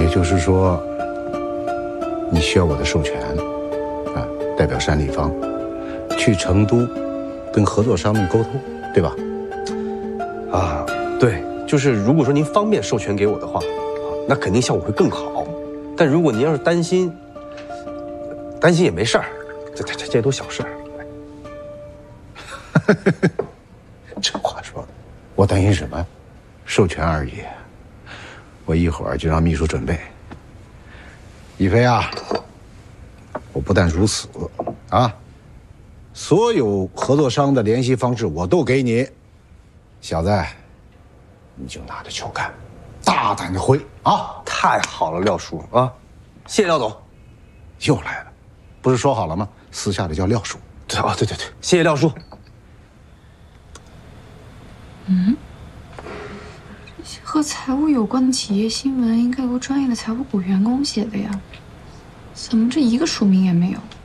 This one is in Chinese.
也就是说，你需要我的授权，啊，代表单立方去成都跟合作商们沟通，对吧？ 啊，对，就是如果说您方便授权给我的话，那肯定效果会更好。但如果您要是担心也没事儿，这都小事儿。 这话说的，我担心什么？授权而已。我一会儿就让秘书准备。一飞啊，我不但如此啊，所有合作商的联系方式我都给你。小子，你就拿着球杆，大胆的挥啊！ 太好了，廖叔啊，谢谢廖总。 又来了，不是说好了吗？私下里叫廖叔。 啊，对，谢谢廖叔。 这些和财务有关的企业新闻应该由专业的财务部员工写的呀，怎么这一个署名也没有？